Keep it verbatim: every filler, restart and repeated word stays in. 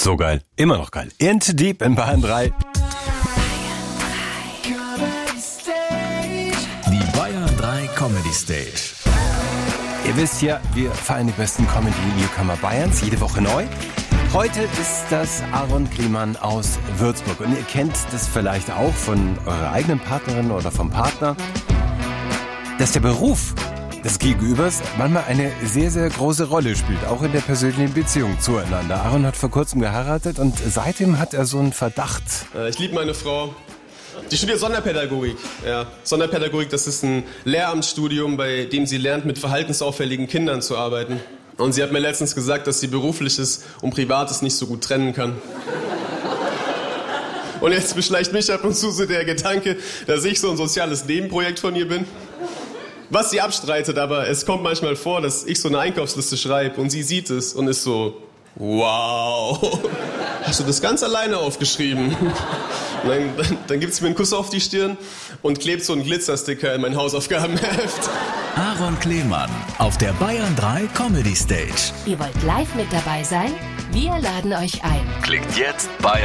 So geil. Immer noch geil. Into Deep in Bayern drei. Die Bayern drei Comedy Stage. Ihr wisst ja, wir feiern die besten Comedy-Newcomer Bayerns, jede Woche neu. Heute ist das Aaron Kleemann aus Würzburg. Und ihr kennt das vielleicht auch von eurer eigenen Partnerin oder vom Partner, dass der Beruf des Gegenübers manchmal eine sehr, sehr große Rolle spielt, auch in der persönlichen Beziehung zueinander. Aaron hat vor kurzem geheiratet und seitdem hat er so einen Verdacht. Ich liebe meine Frau. Die studiert Sonderpädagogik. Ja, Sonderpädagogik, das ist ein Lehramtsstudium, bei dem sie lernt, mit verhaltensauffälligen Kindern zu arbeiten. Und sie hat mir letztens gesagt, dass sie Berufliches und Privates nicht so gut trennen kann. Und jetzt beschleicht mich ab und zu so der Gedanke, dass ich so ein soziales Nebenprojekt von ihr bin. Was sie abstreitet, aber es kommt manchmal vor, dass ich so eine Einkaufsliste schreibe und sie sieht es und ist so, wow, hast du das ganz alleine aufgeschrieben? Und dann, dann, dann gibt sie mir einen Kuss auf die Stirn und klebt so einen Glitzersticker in mein Hausaufgabenheft. Aaron Kleemann auf der Bayern drei Comedy Stage. Ihr wollt live mit dabei sein? Wir laden euch ein. Klickt jetzt Bayern